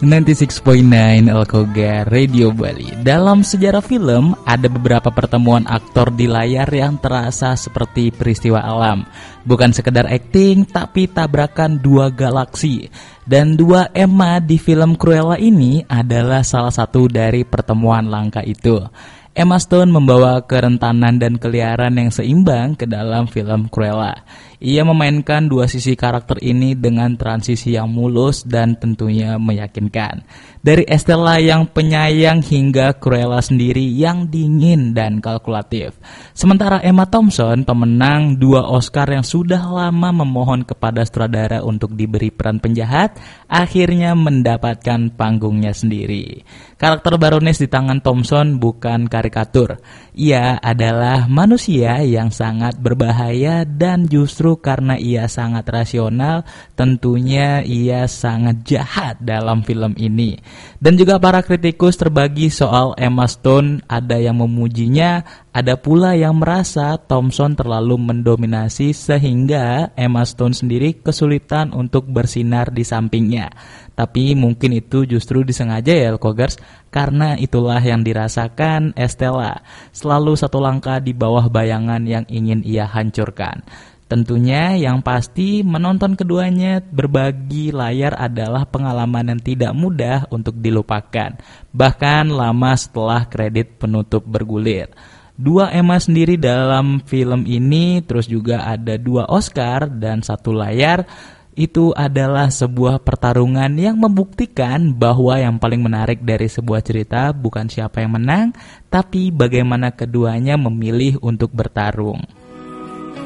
96.9 Alkoga Radio Bali. Dalam sejarah film, ada beberapa pertemuan aktor di layar yang terasa seperti peristiwa alam. Bukan sekedar akting, tapi tabrakan dua galaksi. Dan dua Emma di film Cruella ini adalah salah satu dari pertemuan langka itu. Emma Stone membawa kerentanan dan keliaran yang seimbang ke dalam film Cruella. Ia memainkan dua sisi karakter ini dengan transisi yang mulus dan tentunya meyakinkan. Dari Estella yang penyayang hingga Cruella sendiri yang dingin dan kalkulatif. Sementara Emma Thompson, pemenang dua Oscar yang sudah lama memohon kepada sutradara untuk diberi peran penjahat, akhirnya mendapatkan panggungnya sendiri. Karakter Baroness di tangan Thompson bukan karikatur. Ia adalah manusia yang sangat berbahaya dan justru karena ia sangat rasional, tentunya ia sangat jahat dalam film ini. Dan juga para kritikus terbagi soal Emma Stone, ada yang memujinya, ada pula yang merasa Thompson terlalu mendominasi sehingga Emma Stone sendiri kesulitan untuk bersinar di sampingnya. Tapi mungkin itu justru disengaja ya Alkogers, karena itulah yang dirasakan Estella, selalu satu langkah di bawah bayangan yang ingin ia hancurkan. Tentunya yang pasti menonton keduanya berbagi layar adalah pengalaman yang tidak mudah untuk dilupakan, bahkan lama setelah kredit penutup bergulir. Dua Emma sendiri dalam film ini, terus juga ada dua Oscar dan satu layar. Itu adalah sebuah pertarungan yang membuktikan bahwa yang paling menarik dari sebuah cerita bukan siapa yang menang, tapi bagaimana keduanya memilih untuk bertarung.